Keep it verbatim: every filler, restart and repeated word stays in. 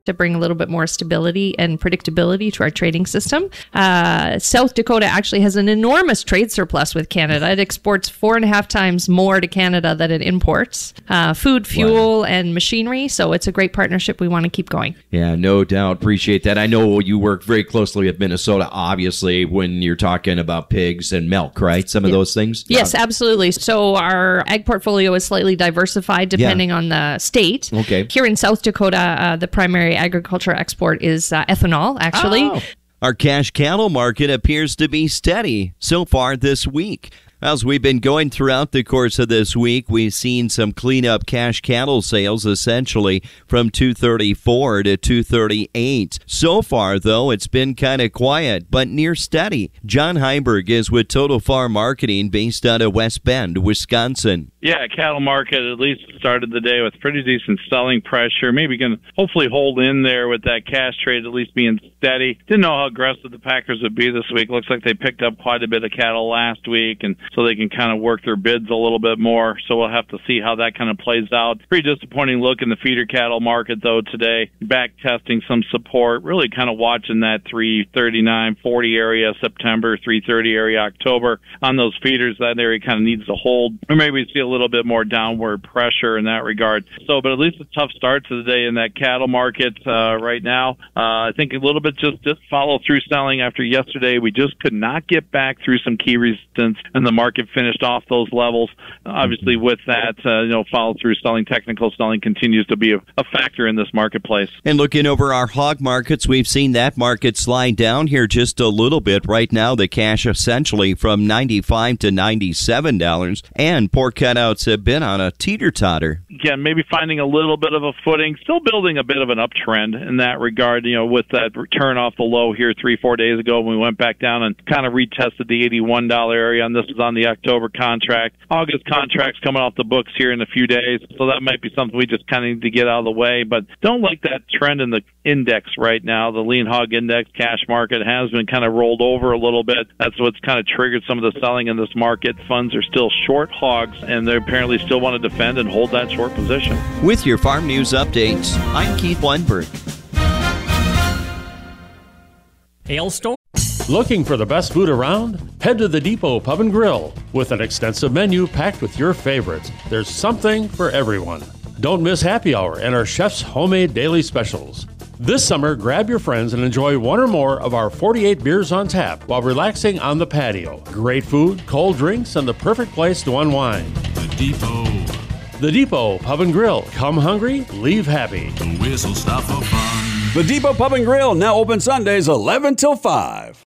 to bring a little bit more stability and predictability to our trading system. Uh, South Dakota actually has an enormous trade surplus with Canada. It exports four and a half times more to Canada than it imports, uh, food, fuel, wow. and machinery. So it's a great partnership. We want to keep going. Yeah, no doubt. Appreciate that. I know you work very closely with Minnesota, obviously, when you're talking about pigs and milk, right? Some of yeah. those things? Yes, yeah. absolutely. So our ag portfolio is slightly diversified depending yeah. on the state. Okay. Here in South Dakota, uh, the primary agriculture export is uh, ethanol, actually. Oh. Our cash cattle market appears to be steady so far this week. As we've been going throughout the course of this week, we've seen some cleanup cash cattle sales essentially from two thirty-four to two thirty-eight. So far, though, it's been kind of quiet, but near steady. John Heiberg is with Total Farm Marketing based out of West Bend, Wisconsin. Yeah, cattle market at least started the day with pretty decent selling pressure. Maybe can hopefully hold in there with that cash trade at least being steady. Didn't know how aggressive the Packers would be this week. Looks like they picked up quite a bit of cattle last week, and so they can kind of work their bids a little bit more. So we'll have to see how that kind of plays out. Pretty disappointing look in the feeder cattle market, though, today. Back testing some support, really kind of watching that three thirty-nine forty area September, three thirty area October. On those feeders, that area kind of needs to hold, or maybe see a little bit more downward pressure in that regard. So, but at least a tough start to the day in that cattle market uh, right now. Uh, I think a little bit just, just follow through selling after yesterday. We just could not get back through some key resistance, and the market finished off those levels. Obviously, with that, uh, you know, follow through selling, technical selling continues to be a, a factor in this marketplace. And looking over our hog markets, we've seen that market slide down here just a little bit. Right now, the cash essentially from ninety-five to ninety-seven dollars, and pork cutouts have been on a teeter-totter. Again, maybe finding a little bit of a footing, still building a bit of an uptrend in that regard, you know, with that return off the low here three, four days ago when we went back down and kind of retested the eighty-one dollar area, and this is on the October contract. August contract's coming off the books here in a few days, so that might be something we just kind of need to get out of the way, but don't like that trend in the index right now. The lean hog index cash market has been kind of rolled over a little bit. That's what's kind of triggered some of the selling in this market. Funds are still short hogs, and they apparently still want to defend and hold that short position. With your farm news updates, I'm Keith Lundberg. Hailstone? Looking for the best food around? Head to the Depot Pub and Grill. With an extensive menu packed with your favorites, there's something for everyone. Don't miss happy hour and our chef's homemade daily specials. This summer, grab your friends and enjoy one or more of our forty-eight beers on tap while relaxing on the patio. Great food, cold drinks, and the perfect place to unwind. The Depot. The Depot Pub and Grill. Come hungry, leave happy. The whistle stop for fun. The Depot Pub and Grill now open Sundays eleven till five.